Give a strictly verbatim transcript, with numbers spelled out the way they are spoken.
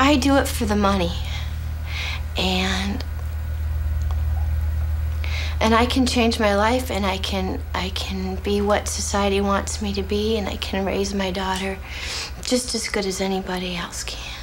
I do it for the money. And and I can change my life, and I can I can be what society wants me to be, and I can raise my daughter just as good as anybody else can.